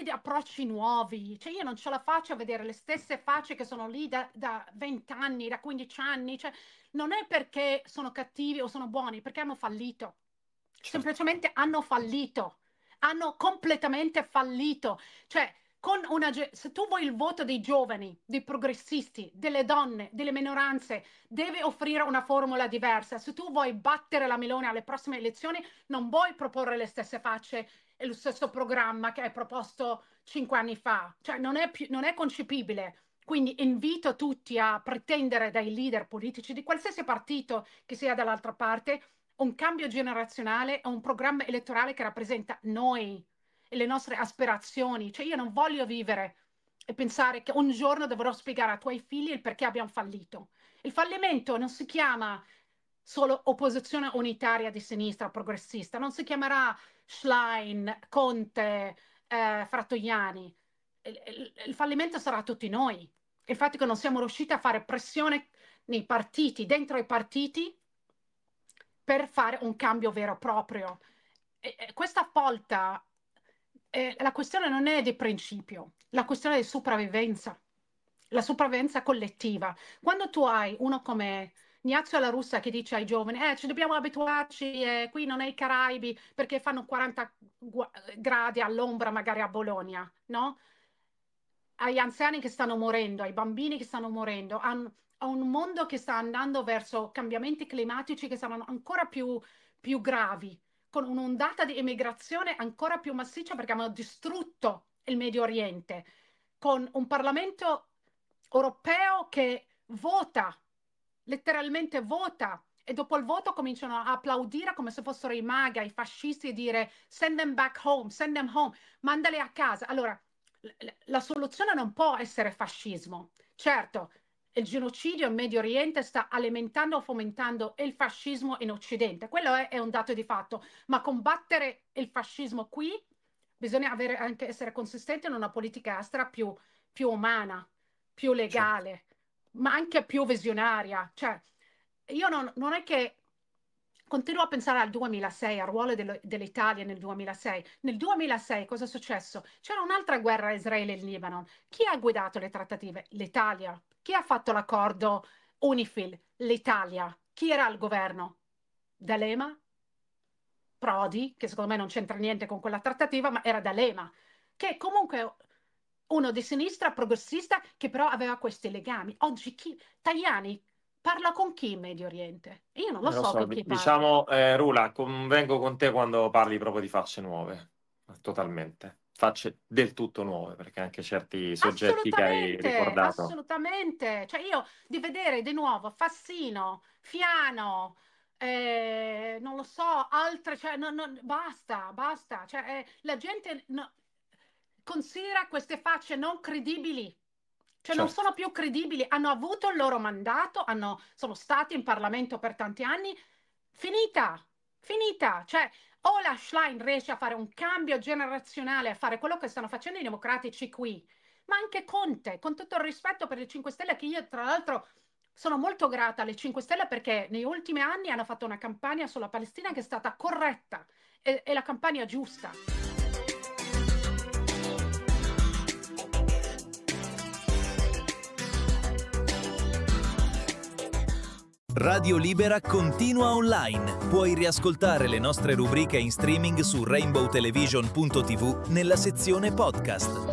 di approcci nuovi. Cioè, io non ce la faccio a vedere le stesse facce che sono lì da 20 anni, da 15 anni. Cioè, non è perché sono cattivi o sono buoni, perché hanno fallito. certo. Semplicemente hanno fallito. Hanno completamente fallito. Cioè, se tu vuoi il voto dei giovani, dei progressisti, delle donne, delle minoranze, deve offrire una formula diversa. Se tu vuoi battere la Meloni alle prossime elezioni, non vuoi proporre le stesse facce e lo stesso programma che hai proposto 5 anni fa. Cioè, non è concepibile. Quindi invito tutti a pretendere dai leader politici di qualsiasi partito che sia dall'altra parte un cambio generazionale e un programma elettorale che rappresenta noi e le nostre aspirazioni. Cioè, io non voglio vivere e pensare che un giorno dovrò spiegare ai tuoi figli il perché abbiamo fallito. Il fallimento non si chiama solo opposizione unitaria di sinistra progressista, non si chiamerà Schlein, Conte, Frattoiani. Il fallimento sarà a tutti noi. Il fatto che non siamo riusciti a fare pressione nei partiti, dentro i partiti, per fare un cambio vero e proprio. Questa volta la questione non è di principio, la questione è di sopravvivenza, la sopravvivenza collettiva. Quando tu hai uno come Ignazio La Russa che dice ai giovani, ci dobbiamo abituarci, qui non è i Caraibi perché fanno 40 gradi all'ombra magari a Bologna, no? Agli anziani che stanno morendo, ai bambini che stanno morendo, a un mondo che sta andando verso cambiamenti climatici che saranno ancora più gravi, con un'ondata di emigrazione ancora più massiccia perché hanno distrutto il Medio Oriente, con un Parlamento europeo che vota, letteralmente vota, e dopo il voto cominciano a applaudire come se fossero i MAGA, i fascisti, e dire send them back home, send them home, mandali a casa. Allora, la soluzione non può essere fascismo. Certo, il genocidio in Medio Oriente sta alimentando o fomentando il fascismo in Occidente. Quello è un dato di fatto. Ma combattere il fascismo qui bisogna anche essere consistenti in una politica estera più umana, più Certo. legale, ma anche più visionaria. Cioè, io non è che continuo a pensare al 2006, al ruolo dell'Italia nel 2006. Nel 2006 cosa è successo? C'era un'altra guerra a Israele e in Libano. Chi ha guidato le trattative? L'Italia. Chi ha fatto l'accordo UNIFIL? L'Italia. Chi era al governo? D'Alema? Prodi, che secondo me non c'entra niente con quella trattativa, ma era D'Alema, che comunque uno di sinistra progressista che però aveva questi legami. Oggi Tajani parla con chi in Medio Oriente? Io non lo Non lo so so, con chi parla. diciamo, Rula, convengo con te quando parli proprio di facce nuove, totalmente. Facce del tutto nuove, perché anche certi soggetti che hai Assolutamente, ricordato. assolutamente. Cioè io di vedere di nuovo Fassino, Fiano, non lo so, altre, cioè basta, basta. Cioè, la gente considera queste facce non credibili. Cioè non Certo. sono più credibili, hanno avuto il loro mandato, sono stati in Parlamento per tanti anni, finita, finita. Cioè, o la Schlein riesce a fare un cambio generazionale, a fare quello che stanno facendo i democratici qui, ma anche Conte, con tutto il rispetto per il 5 Stelle, che io tra l'altro sono molto grata alle 5 Stelle perché negli ultimi anni hanno fatto una campagna sulla Palestina che è stata corretta e la campagna giusta. Radio Libera continua online. Puoi riascoltare le nostre rubriche in streaming su rainbowtelevision.tv nella sezione podcast.